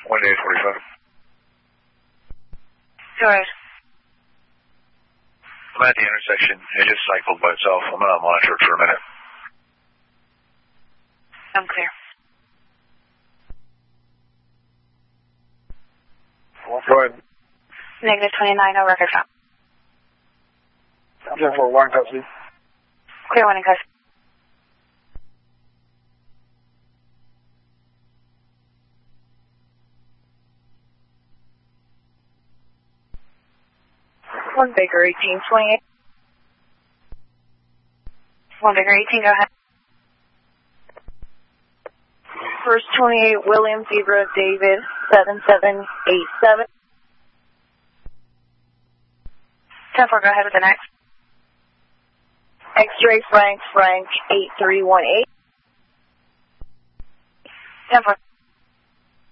1845. Go ahead. I'm at the intersection. It just cycled by itself. I'm going to monitor it for a minute. I'm clear. Go ahead. Negative 29, no record found. 10-4, one custody. Clear one in custody. One Baker 1828. One Baker 18, go ahead. First 28, William Zebra David 7787. 10-4, go ahead with the next. X-ray Frank 8318. 10-4.